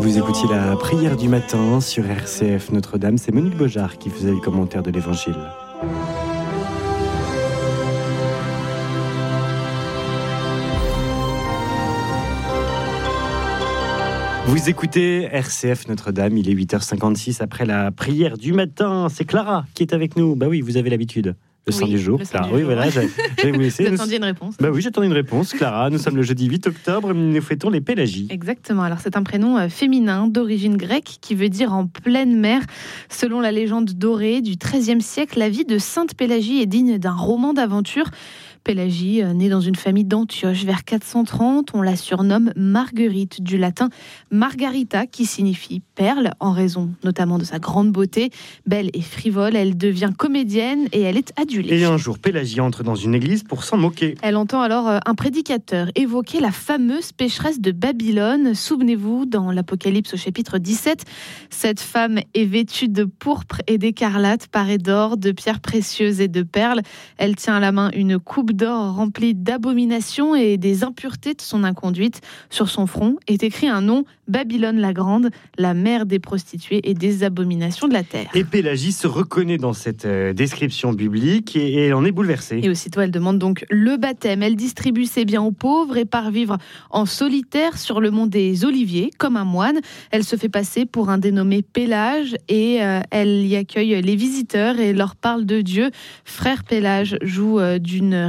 Vous écoutiez la prière du matin sur RCF Notre-Dame. C'est Monique Beaujard qui faisait le commentaire de l'Évangile. Vous écoutez RCF Notre-Dame, il est 8h56 après la prière du matin. C'est Clara qui est avec nous. Bah oui, vous avez l'habitude. Le saint du jour. Le saint du oui, jour. Voilà, j'allais vous laisser. Vous attendiez une réponse. Bah oui, j'attendais une réponse, Clara. Nous sommes le jeudi 8 octobre, nous fêtons les Pélagies. Exactement. Alors, c'est un prénom féminin d'origine grecque qui veut dire en pleine mer. Selon la légende dorée du XIIIe siècle, la vie de Sainte Pélagie est digne d'un roman d'aventure. Pélagie, née dans une famille d'Antioche vers 430, on la surnomme Marguerite, du latin Margarita, qui signifie perle, en raison notamment de sa grande beauté. Belle et frivole, elle devient comédienne et elle est adulée. Et un jour, Pélagie entre dans une église pour s'en moquer. Elle entend alors un prédicateur évoquer la fameuse pécheresse de Babylone. Souvenez-vous, dans l'Apocalypse au chapitre 17, cette femme est vêtue de pourpre et d'écarlate, parée d'or, de pierres précieuses et de perles. Elle tient à la main une coupe d'or remplie d'abominations et des impuretés de son inconduite. Sur son front est écrit un nom, Babylone la Grande, la mère des prostituées et des abominations de la terre. Et Pélagie se reconnaît dans cette description biblique et elle en est bouleversée. Et aussitôt, elle demande donc le baptême. Elle distribue ses biens aux pauvres et part vivre en solitaire sur le mont des Oliviers, comme un moine. Elle se fait passer pour un dénommé Pélage et elle y accueille les visiteurs et leur parle de Dieu. Frère Pélage jouit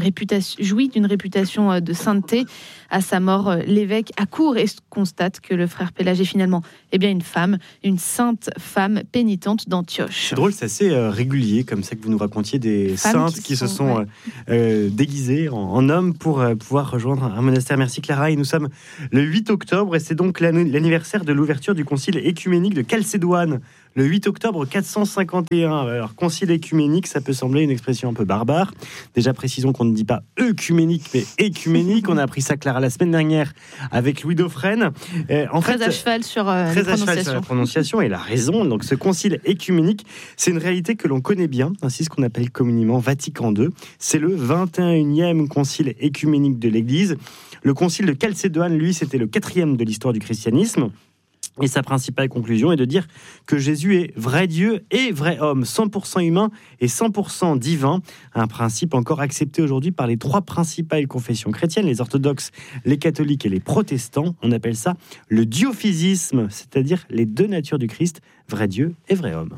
d'une réputation de sainteté. À sa mort, l'évêque accourt et constate que le frère Pélage est finalement une femme, une sainte femme pénitente d'Antioche. C'est drôle, c'est assez régulier, comme ça que vous nous racontiez des saintes qui se sont déguisées en hommes pour pouvoir rejoindre un monastère. Merci Clara, et nous sommes le 8 octobre et c'est donc l'anniversaire de l'ouverture du concile écuménique de Chalcédoine. Le 8 octobre 451. Alors, concile écuménique, ça peut sembler une expression un peu barbare. Déjà, précisons qu'on ne dit pas œcuménique, mais écuménique. On a appris ça, Clara, la semaine dernière avec Louis Dauphren. Très à cheval sur la prononciation. Et la raison. Donc, ce concile écuménique, c'est une réalité que l'on connaît bien. Ainsi, ce qu'on appelle communément Vatican II. C'est le 21e concile écuménique de l'Église. Le concile de Chalcédoine, lui, c'était le 4e de l'histoire du christianisme. Et sa principale conclusion est de dire que Jésus est vrai Dieu et vrai homme, 100% humain et 100% divin. Un principe encore accepté aujourd'hui par les 3 principales confessions chrétiennes, les orthodoxes, les catholiques et les protestants. On appelle ça le diophysisme, c'est-à-dire les 2 natures du Christ, vrai Dieu et vrai homme.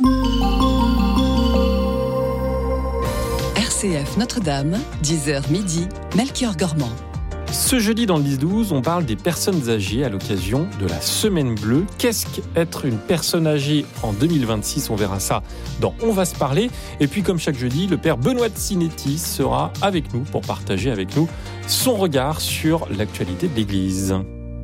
RCF Notre-Dame, 10h midi, Melchior Gormand. Ce jeudi dans le 10-12, on parle des personnes âgées à l'occasion de la Semaine Bleue. Qu'est-ce qu'être une personne âgée en 2026 ? On verra ça dans On va se parler. Et puis comme chaque jeudi, le père Benoît de Sinetti sera avec nous pour partager avec nous son regard sur l'actualité de l'Église.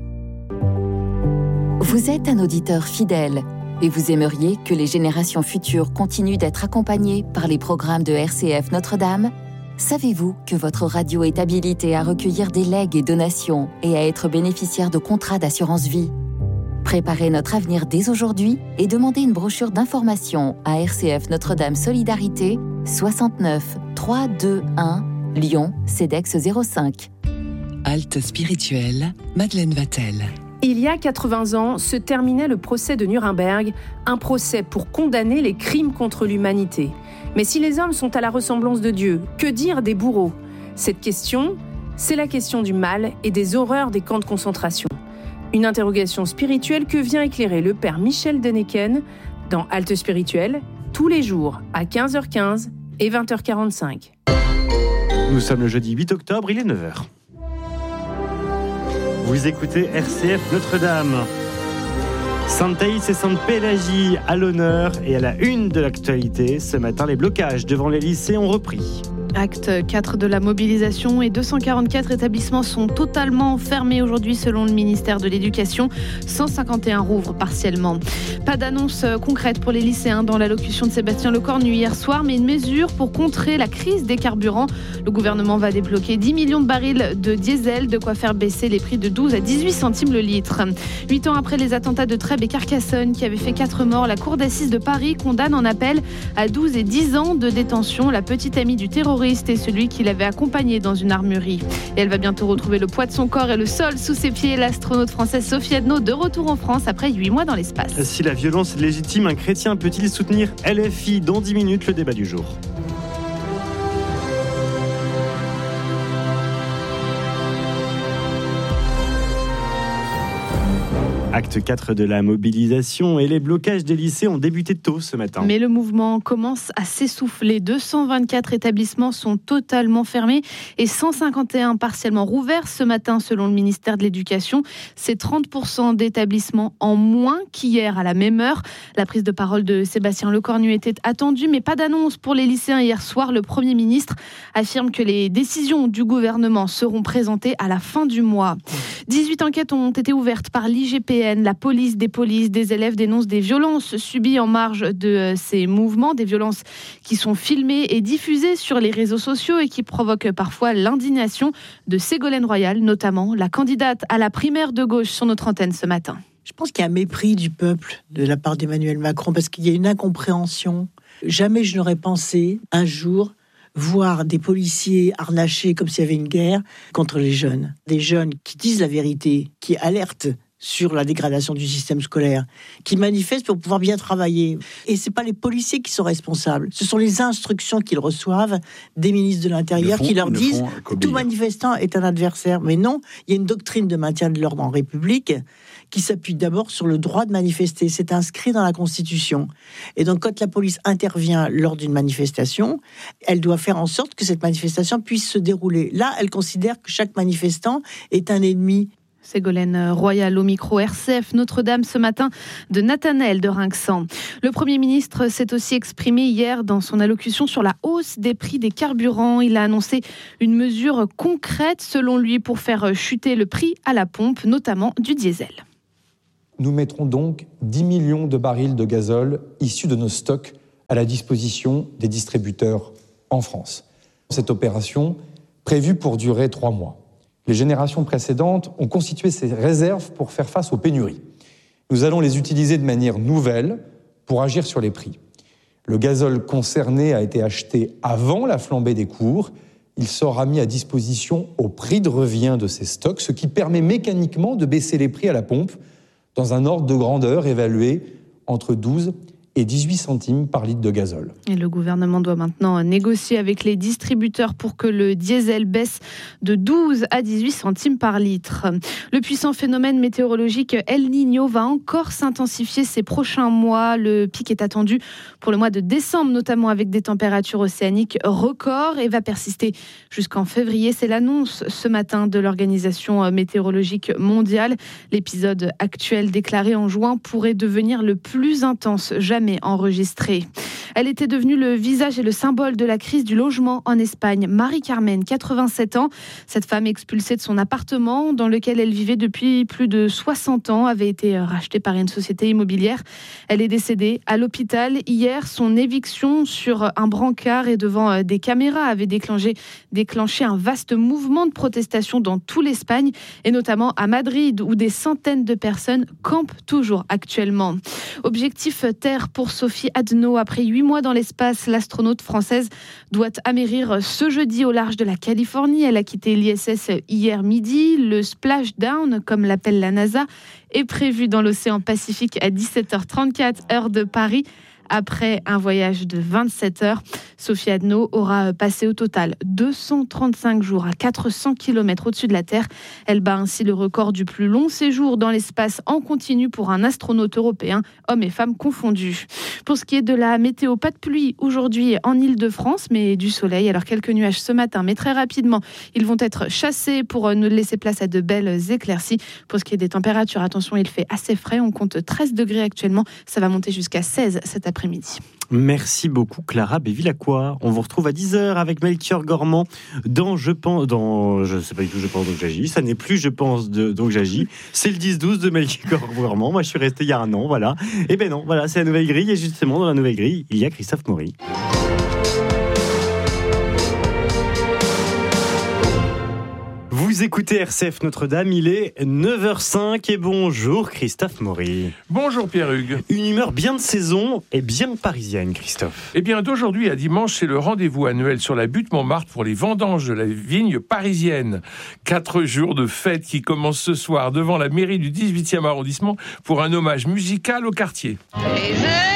Vous êtes un auditeur fidèle et vous aimeriez que les générations futures continuent d'être accompagnées par les programmes de RCF Notre-Dame ? Savez-vous que votre radio est habilitée à recueillir des legs et donations et à être bénéficiaire de contrats d'assurance vie ? Préparez notre avenir dès aujourd'hui et demandez une brochure d'information à RCF Notre-Dame Solidarité, 69 321 Lyon, CEDEX 05. Halte spirituelle, Madeleine Vatel. Il y a 80 ans, se terminait le procès de Nuremberg, un procès pour condamner les crimes contre l'humanité. Mais si les hommes sont à la ressemblance de Dieu, que dire des bourreaux ? Cette question, c'est la question du mal et des horreurs des camps de concentration. Une interrogation spirituelle que vient éclairer le père Michel Deneken dans Halte spirituelle, tous les jours à 15h15 et 20h45. Nous sommes le jeudi 8 octobre, il est 9h. Vous écoutez RCF Notre-Dame. Sainte Thaïs et Sainte Pélagie à l'honneur et à la une de l'actualité. Ce matin, les blocages devant les lycées ont repris. Acte 4 de la mobilisation et 244 établissements sont totalement fermés aujourd'hui selon le ministère de l'Éducation. 151 rouvrent partiellement. Pas d'annonce concrète pour les lycéens dans l'allocution de Sébastien Lecornu hier soir, mais une mesure pour contrer la crise des carburants. Le gouvernement va débloquer 10 millions de barils de diesel, de quoi faire baisser les prix de 12 à 18 centimes le litre. 8 ans après les attentats de Trèbes et Carcassonne qui avaient fait 4 morts, la cour d'assises de Paris condamne en appel à 12 et 10 ans de détention la petite amie du terroriste terroriste et celui qui l'avait accompagné dans une armurerie. Et elle va bientôt retrouver le poids de son corps et le sol sous ses pieds. L'astronaute française Sophie Adno de retour en France après 8 mois dans l'espace. Si la violence est légitime, un chrétien peut-il soutenir LFI? Dans 10 minutes, le débat du jour. Acte 4 de la mobilisation et les blocages des lycées ont débuté tôt ce matin. Mais le mouvement commence à s'essouffler. 224 établissements sont totalement fermés et 151 partiellement rouverts ce matin selon le ministère de l'Éducation. C'est 30% d'établissements en moins qu'hier à la même heure. La prise de parole de Sébastien Lecornu était attendue, mais pas d'annonce pour les lycéens hier soir. Le Premier ministre affirme que les décisions du gouvernement seront présentées à la fin du mois. 18 enquêtes ont été ouvertes par l'IGPN. La police des élèves dénoncent des violences subies en marge de ces mouvements, des violences qui sont filmées et diffusées sur les réseaux sociaux et qui provoquent parfois l'indignation de Ségolène Royal, notamment la candidate à la primaire de gauche sur notre antenne ce matin. Je pense qu'il y a un mépris du peuple de la part d'Emmanuel Macron parce qu'il y a une incompréhension. Jamais je n'aurais pensé un jour voir des policiers harnachés comme s'il y avait une guerre contre les jeunes. Des jeunes qui disent la vérité, qui alertent sur la dégradation du système scolaire, qui manifestent pour pouvoir bien travailler. Et ce n'est pas les policiers qui sont responsables, ce sont les instructions qu'ils reçoivent des ministres de l'Intérieur qui leur disent « tout manifestant est un adversaire ». Mais non, il y a une doctrine de maintien de l'ordre en République qui s'appuie d'abord sur le droit de manifester. C'est inscrit dans la Constitution. Et donc, quand la police intervient lors d'une manifestation, elle doit faire en sorte que cette manifestation puisse se dérouler. Là, elle considère que chaque manifestant est un ennemi. Ségolène Royal au micro RCF Notre-Dame ce matin de Nathanaël de Rinxan. Le Premier ministre s'est aussi exprimé hier dans son allocution sur la hausse des prix des carburants. Il a annoncé une mesure concrète selon lui pour faire chuter le prix à la pompe, notamment du diesel. Nous mettrons donc 10 millions de barils de gazole issus de nos stocks à la disposition des distributeurs en France. Cette opération, prévue pour durer 3 mois. Les générations précédentes ont constitué ces réserves pour faire face aux pénuries. Nous allons les utiliser de manière nouvelle pour agir sur les prix. Le gazole concerné a été acheté avant la flambée des cours. Il sera mis à disposition au prix de revient de ces stocks, ce qui permet mécaniquement de baisser les prix à la pompe dans un ordre de grandeur évalué entre 12 et 18 centimes par litre de gazole. Et le gouvernement doit maintenant négocier avec les distributeurs pour que le diesel baisse de 12 à 18 centimes par litre. Le puissant phénomène météorologique El Niño va encore s'intensifier ces prochains mois. Le pic est attendu pour le mois de décembre, notamment avec des températures océaniques records et va persister jusqu'en février. C'est l'annonce ce matin de l'Organisation météorologique mondiale. L'épisode actuel déclaré en juin pourrait devenir le plus intense jamais enregistrée. Elle était devenue le visage et le symbole de la crise du logement en Espagne. Marie-Carmen, 87 ans, cette femme expulsée de son appartement dans lequel elle vivait depuis plus de 60 ans, avait été rachetée par une société immobilière. Elle est décédée à l'hôpital. Hier, son éviction sur un brancard et devant des caméras avait déclenché un vaste mouvement de protestation dans toute l'Espagne et notamment à Madrid où des centaines de personnes campent toujours actuellement. Objectif Terre pour Sophie Adno. Après 8 mois dans l'espace, l'astronaute française doit amérir ce jeudi au large de la Californie. Elle a quitté l'ISS hier midi. Le splashdown, comme l'appelle la NASA, est prévu dans l'océan Pacifique à 17h34, heure de Paris. Après un voyage de 27 heures, Sophie Adno aura passé au total 235 jours à 400 km au-dessus de la Terre. Elle bat ainsi le record du plus long séjour dans l'espace en continu pour un astronaute européen, hommes et femmes confondus. Pour ce qui est de la météo, pas de pluie aujourd'hui en Île-de-France, mais du soleil. Alors quelques nuages ce matin, mais très rapidement, ils vont être chassés pour nous laisser place à de belles éclaircies. Pour ce qui est des températures, attention, il fait assez frais. On compte 13 degrés actuellement. Ça va monter jusqu'à 16 cet après-midi. Merci beaucoup Clara Bévilacqua. On vous retrouve à 10h avec Melchior Gormand dans Je sais pas du tout Je pense donc j'agis. Ça n'est plus Je pense donc j'agis. C'est le 10-12 de Melchior Gormand. Moi je suis resté il y a un an, voilà. Et ben non, voilà, c'est la nouvelle grille et justement dans la nouvelle grille, il y a Christophe Maury. Vous Vous écoutez RCF Notre-Dame, il est 9h05 et bonjour Christophe Maury. Bonjour Pierre-Hugues. Une humeur bien de saison et bien parisienne, Christophe. Eh bien, d'aujourd'hui à dimanche, c'est le rendez-vous annuel sur la butte Montmartre pour les vendanges de la vigne parisienne. 4 jours de fête qui commencent ce soir devant la mairie du 18e arrondissement pour un hommage musical au quartier.